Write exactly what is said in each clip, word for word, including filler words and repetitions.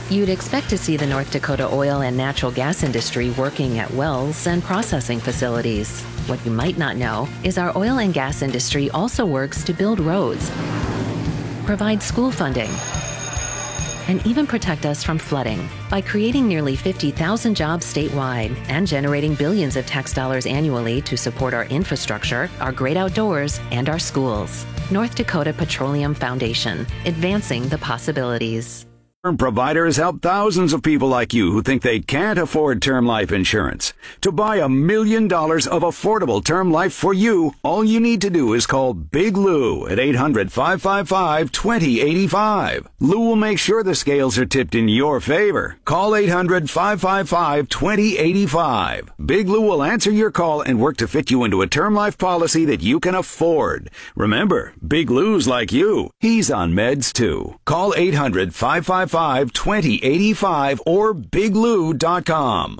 You'd expect to see the North Dakota oil and natural gas industry working at wells and processing facilities. What you might not know is our oil and gas industry also works to build roads, provide school funding, and even protect us from flooding by creating nearly fifty thousand jobs statewide and generating billions of tax dollars annually to support our infrastructure, our great outdoors, and our schools. North Dakota Petroleum Foundation, advancing the possibilities. Providers help thousands of people like you who think they can't afford term life insurance. To buy a million dollars of affordable term life for you, all you need to do is call Big Lou at eight hundred, five five five, two zero eight five. Lou will make sure the scales are tipped in your favor. Call eight hundred, five five five, two zero eight five. Big Lou will answer your call and work to fit you into a term life policy that you can afford. Remember, Big Lou's like you. He's on meds too. Call eight hundred, five five five, two zero eight five or big lou dot com.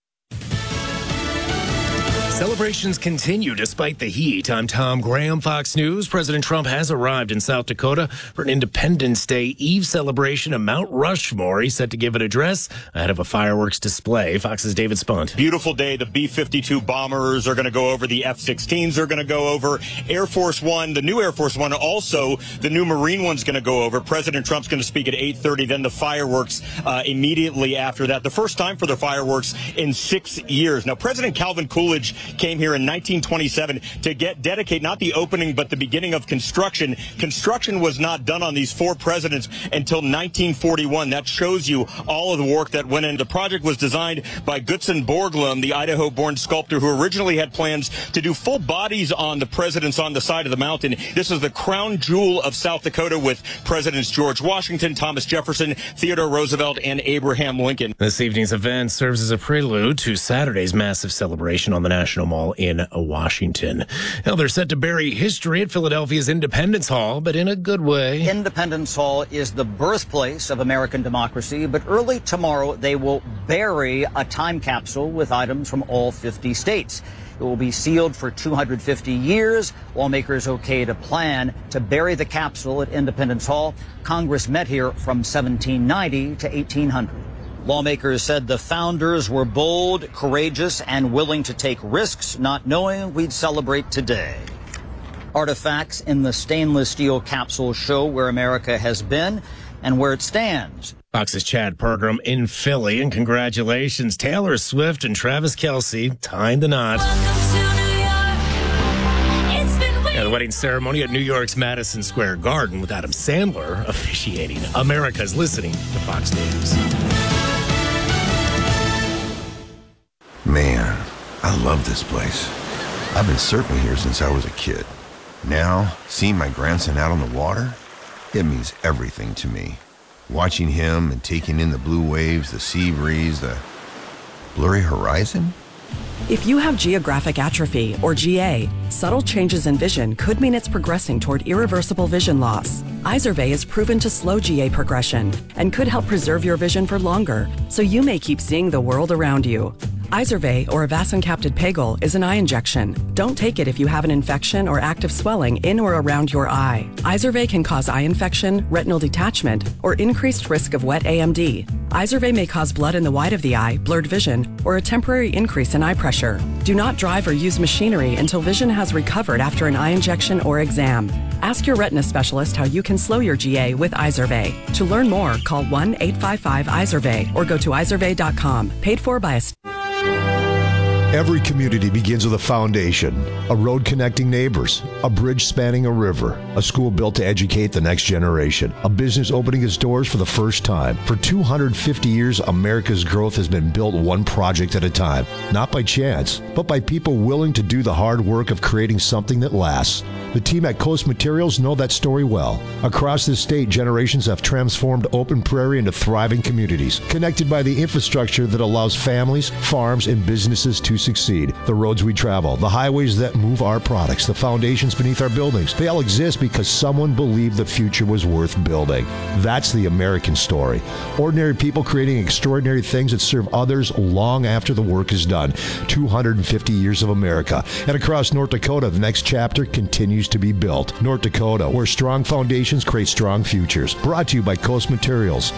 Celebrations continue despite the heat. I'm Tom Graham, Fox News. President Trump has arrived in South Dakota for an Independence Day Eve celebration at Mount Rushmore. He's set to give an address ahead of a fireworks display. Fox's David Spunt. Beautiful day. The B fifty-two bombers are going to go over. The F sixteens are going to go over. Air Force One, the new Air Force One, also the new Marine One's going to go over. President Trump's going to speak at eight thirty. Then the fireworks uh, immediately after that. The first time for the fireworks in six years. Now, President Calvin Coolidge came here in nineteen twenty-seven to get dedicate not the opening but the beginning of construction. Construction was not done on these four presidents until nineteen forty-one. That shows you all of the work that went in. The project was designed by Gutzon Borglum, the Idaho-born sculptor who originally had plans to do full bodies on the presidents on the side of the mountain. This is the crown jewel of South Dakota with Presidents George Washington, Thomas Jefferson, Theodore Roosevelt, and Abraham Lincoln. This evening's event serves as a prelude to Saturday's massive celebration on the National Mall in Washington. Now, they're set to bury history at Philadelphia's Independence Hall, but in a good way. Independence Hall is the birthplace of American democracy, but early tomorrow they will bury a time capsule with items from all fifty states. It will be sealed for two hundred fifty years. Lawmakers okayed a plan to bury the capsule at Independence Hall. Congress met here from seventeen ninety to eighteen hundred. Lawmakers said the founders were bold, courageous, and willing to take risks, not knowing we'd celebrate today. Artifacts in the stainless steel capsule show where America has been and where it stands. Fox's Chad Pergram in Philly, and congratulations, Taylor Swift and Travis Kelce tying the knot. Yeah, the wedding ceremony at New York's Madison Square Garden with Adam Sandler officiating. America's listening to Fox News. Man, I love this place. I've been surfing here since I was a kid. Now, seeing my grandson out on the water, it means everything to me. Watching him and taking in the blue waves, the sea breeze, the blurry horizon. If you have geographic atrophy, or G A, subtle changes in vision could mean it's progressing toward irreversible vision loss. Izervay is proven to slow G A progression and could help preserve your vision for longer, so you may keep seeing the world around you. Izervay, or avacincaptad pegol, is an eye injection. Don't take it if you have an infection or active swelling in or around your eye. Izervay can cause eye infection, retinal detachment, or increased risk of wet A M D. Izervay may cause blood in the white of the eye, blurred vision, or a temporary increase in eye pressure. Do not drive or use machinery until vision has recovered after an eye injection or exam. Ask your retina specialist how you can slow your G A with Izervay. To learn more, call one eight five five Izervay or go to izervay dot com. Paid for by a... Every community begins with a foundation, a road connecting neighbors, a bridge spanning a river, a school built to educate the next generation, a business opening its doors for the first time. For two hundred fifty years, America's growth has been built one project at a time, not by chance, but by people willing to do the hard work of creating something that lasts. The team at Coast Materials know that story well. Across the state, generations have transformed open prairie into thriving communities, connected by the infrastructure that allows families, farms, and businesses to succeed. The roads we travel, the highways that move our products, the foundations beneath our buildings, they all exist because someone believed the future was worth building. That's the American story. Ordinary people creating extraordinary things that serve others long after the work is done. two hundred fifty years of America. And across North Dakota, the next chapter continues to be built. North Dakota, where strong foundations create strong futures. Brought to you by Coast Materials.